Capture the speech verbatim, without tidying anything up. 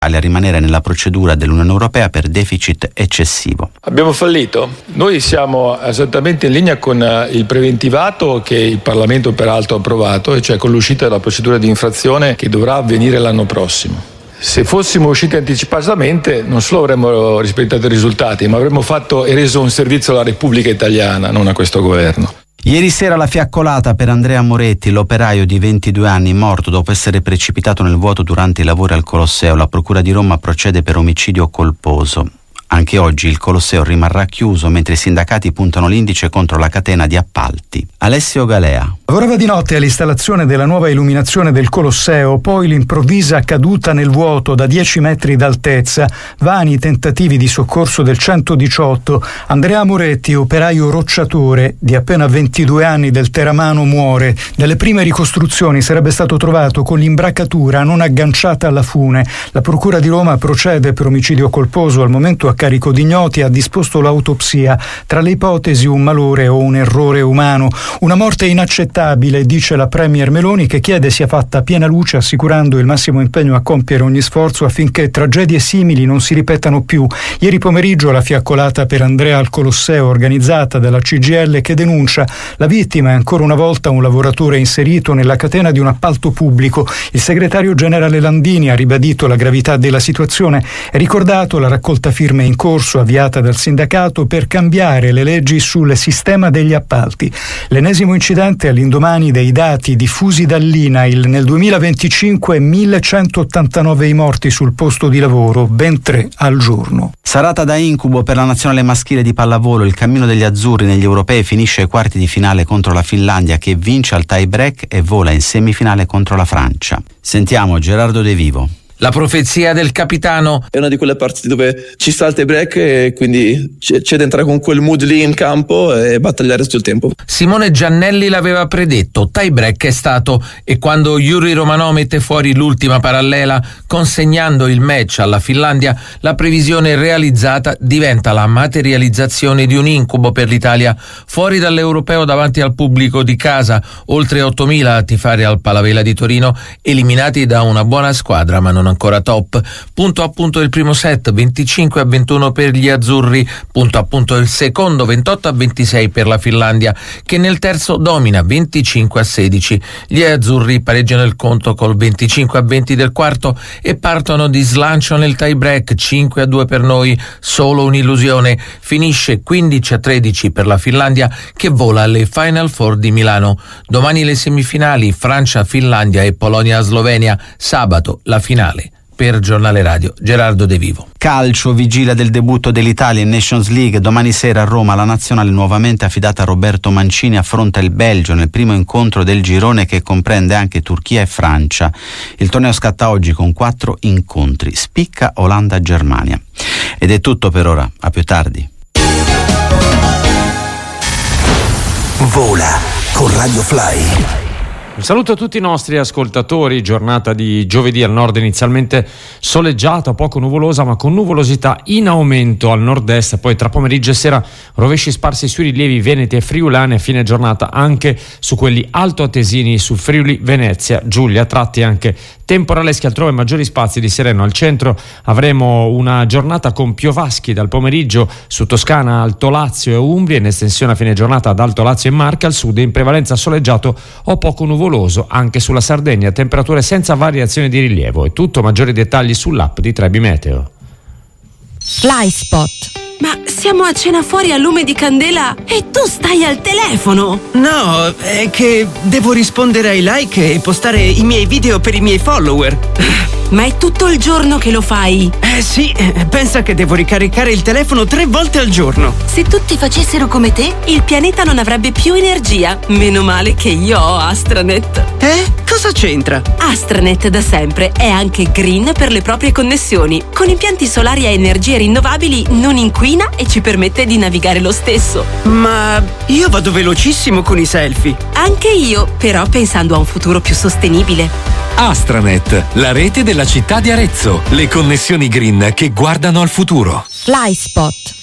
a rimanere nella procedura dell'Unione Europea per deficit eccessivo. Abbiamo fallito? Noi siamo esattamente in linea con il preventivato che il Parlamento peraltro ha approvato, e cioè con l'uscita della procedura di infrazione che dovrà avvenire l'anno prossimo. Se fossimo usciti anticipatamente non solo avremmo rispettato i risultati, ma avremmo fatto e reso un servizio alla Repubblica Italiana, non a questo governo. Ieri sera la fiaccolata per Andrea Moretti, l'operaio di ventidue anni morto dopo essere precipitato nel vuoto durante i lavori al Colosseo. La Procura di Roma procede per omicidio colposo. Anche oggi il Colosseo rimarrà chiuso mentre i sindacati puntano l'indice contro la catena di appalti. Alessio Galea. Lavorava di notte all'installazione della nuova illuminazione del Colosseo, poi l'improvvisa caduta nel vuoto da dieci metri d'altezza, vani tentativi di soccorso del centodiciotto. Andrea Moretti, operaio rocciatore di appena ventidue anni del Teramano, muore. Nelle prime ricostruzioni sarebbe stato trovato con l'imbracatura non agganciata alla fune. La Procura di Roma procede per omicidio colposo, al momento a carico di ignoti, ha disposto l'autopsia. Tra le ipotesi un malore o un errore umano. Una morte inaccettabile, dice la Premier Meloni, che chiede sia fatta piena luce, assicurando il massimo impegno a compiere ogni sforzo affinché tragedie simili non si ripetano più. Ieri pomeriggio la fiaccolata per Andrea al Colosseo, organizzata dalla C G I L, che denuncia la vittima è ancora una volta un lavoratore inserito nella catena di un appalto pubblico. Il segretario generale Landini ha ribadito la gravità della situazione e ricordato la raccolta firme in corso avviata dal sindacato per cambiare le leggi sul sistema degli appalti. L'ennesimo incidente all'indomani dei dati diffusi dall'I N A I L. Nel duemilaventicinque millecentottantanove i morti sul posto di lavoro, ben tre al giorno. Serata da incubo per la nazionale maschile di pallavolo. Il cammino degli azzurri negli europei finisce ai quarti di finale contro la Finlandia, che vince al tie break e vola in semifinale contro la Francia. Sentiamo Gerardo De Vivo. La profezia del capitano. È una di quelle partite dove ci sta il tie break e quindi c'è, c'è da entrare con quel mood lì in campo e battagliare tutto il tempo. Simone Giannelli l'aveva predetto, tie break è stato, e quando Yuri Romanò mette fuori l'ultima parallela consegnando il match alla Finlandia, la previsione realizzata diventa la materializzazione di un incubo per l'Italia. Fuori dall'Europeo davanti al pubblico di casa, oltre ottomila a tifare al Palavela di Torino, eliminati da una buona squadra ma non ancora top. Punto a punto il primo set, venticinque a ventuno per gli azzurri, punto a punto il secondo, ventotto a ventisei per la Finlandia, che nel terzo domina venticinque a sedici. Gli azzurri pareggiano il conto col venticinque a venti del quarto e partono di slancio nel tie break, cinque a due per noi, solo un'illusione. Finisce quindici a tredici per la Finlandia, che vola alle Final Four di Milano. Domani le semifinali, Francia, Finlandia e Polonia, Slovenia. Sabato la finale. Per Giornale Radio, Gerardo De Vivo. Calcio, vigilia del debutto dell'Italia in Nations League. Domani sera a Roma la nazionale nuovamente affidata a Roberto Mancini affronta il Belgio nel primo incontro del girone, che comprende anche Turchia e Francia. Il torneo scatta oggi con quattro incontri: spicca Olanda-Germania. Ed è tutto per ora, a più tardi. Vola con Radio Fly. Un saluto a tutti i nostri ascoltatori. Giornata di giovedì al nord inizialmente soleggiata, poco nuvolosa, ma con nuvolosità in aumento al nord-est. Poi tra pomeriggio e sera rovesci sparsi sui rilievi veneti e friulani, a fine giornata anche su quelli altoatesini, su Friuli, Venezia, Giulia, tratti anche temporaleschi altrove, maggiori spazi di sereno. Al centro avremo una giornata con piovaschi dal pomeriggio su Toscana, Alto Lazio e Umbria, in estensione a fine giornata ad Alto Lazio e Marche. Al sud in prevalenza soleggiato o poco nuvoloso anche sulla Sardegna, temperature senza variazioni di rilievo. E tutto, maggiori dettagli sull'app di Trebi Meteo. FlySpot. Ma siamo a cena fuori a lume di candela e tu stai al telefono? No, è che devo rispondere ai like e postare i miei video per i miei follower. Ma è tutto il giorno che lo fai? Eh sì, pensa che devo ricaricare il telefono tre volte al giorno. Se tutti facessero come te, il pianeta non avrebbe più energia. Meno male che io ho Astranet. Eh? Cosa c'entra? Astranet da sempre è anche green per le proprie connessioni. Con impianti solari a energie rinnovabili non inquina e ci permette di navigare lo stesso. Ma io vado velocissimo con i selfie. Anche io, però pensando a un futuro più sostenibile. Astranet, la rete della città di Arezzo. Le connessioni green che guardano al futuro. FlySpot.